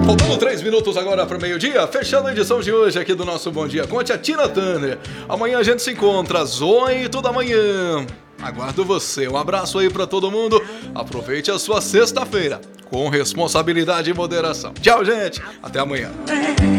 Faltando 3 minutos agora para o meio-dia, fechando a edição de hoje aqui do nosso Bom Dia Conte, a Tina Turner. Amanhã a gente se encontra às 8 da manhã. Aguardo você. Um abraço aí para todo mundo. Aproveite a sua sexta-feira com responsabilidade e moderação. Tchau, gente. Até amanhã.